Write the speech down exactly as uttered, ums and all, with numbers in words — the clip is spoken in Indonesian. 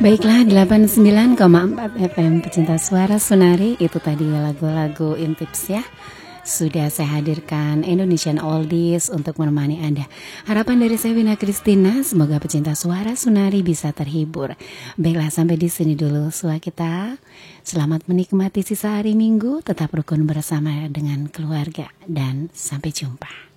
Baiklah, delapan puluh sembilan koma empat F M pecinta suara Sunari. Itu tadi lagu-lagu Intips ya. Sudah saya hadirkan Indonesian Oldies untuk menemani Anda. Harapan dari saya Wina Kristina, semoga pecinta suara Sunari bisa terhibur. Baiklah, sampai di sini dulu suara kita. Selamat menikmati sisa hari Minggu, tetap rukun bersama dengan keluarga dan sampai jumpa.